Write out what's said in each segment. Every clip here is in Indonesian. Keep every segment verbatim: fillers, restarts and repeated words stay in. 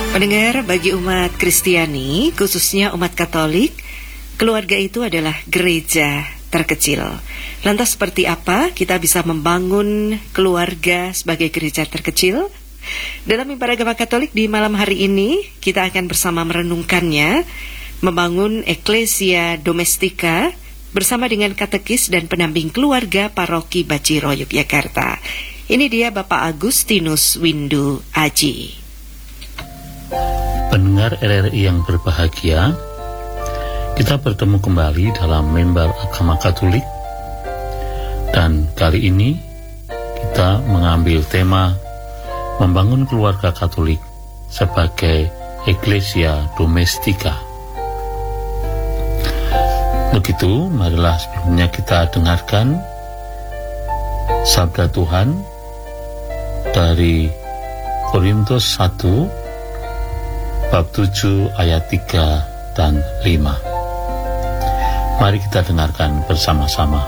Pendengar, bagi umat Kristiani, khususnya umat Katolik, keluarga itu adalah gereja terkecil. Lantas seperti apa kita bisa membangun keluarga sebagai gereja terkecil? Dalam Mimbar Agama Katolik di malam hari ini, kita akan bersama merenungkannya, membangun Ecclesia Domestica bersama dengan katekis dan pendamping keluarga Paroki Baciro, Yogyakarta. Ini dia Bapak Agustinus Windu Aji. Pendengar R R I yang berbahagia, kita bertemu kembali dalam Mimbar Agama Katolik. Dan kali ini kita mengambil tema membangun keluarga Katolik sebagai Ecclesia Domestica. Begitu, marilah sebelumnya kita dengarkan sabda Tuhan dari Korintus satu bab tujuh ayat tiga dan lima. Mari kita dengarkan bersama-sama.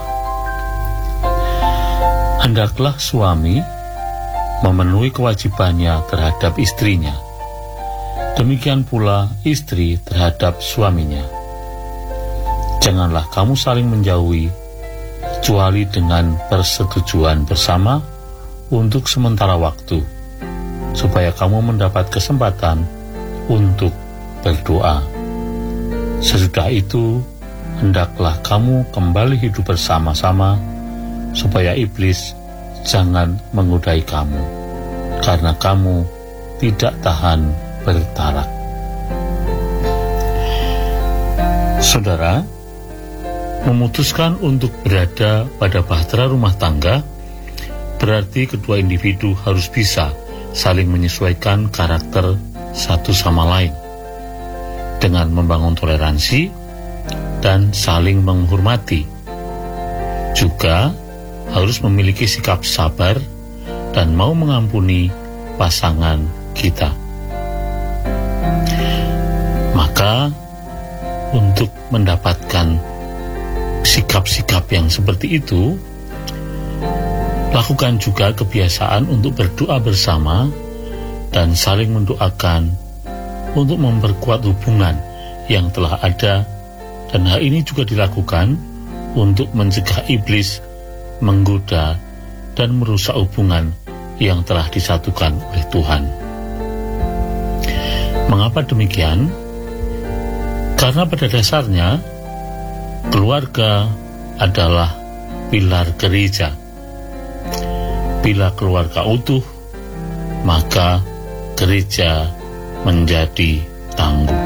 Hendaklah suami memenuhi kewajibannya terhadap istrinya, demikian pula istri terhadap suaminya. Janganlah kamu saling menjauhi, kecuali dengan persetujuan bersama untuk sementara waktu, supaya kamu mendapat kesempatan untuk berdoa. Sesudah itu, hendaklah kamu kembali hidup bersama-sama, supaya iblis jangan menggodai kamu, karena kamu tidak tahan bertarak. Saudara, memutuskan untuk berada pada bahtera rumah tangga berarti kedua individu harus bisa saling menyesuaikan karakter satu sama lain dengan membangun toleransi dan saling menghormati. Juga harus memiliki sikap sabar dan mau mengampuni pasangan kita. Maka untuk mendapatkan sikap-sikap yang seperti itu, lakukan juga kebiasaan untuk berdoa bersama dan saling mendoakan untuk memperkuat hubungan yang telah ada, dan hal ini juga dilakukan untuk mencegah iblis menggoda dan merusak hubungan yang telah disatukan oleh Tuhan. Mengapa demikian? Karena pada dasarnya keluarga adalah pilar gereja. Bila keluarga utuh, maka gereja menjadi tangguh.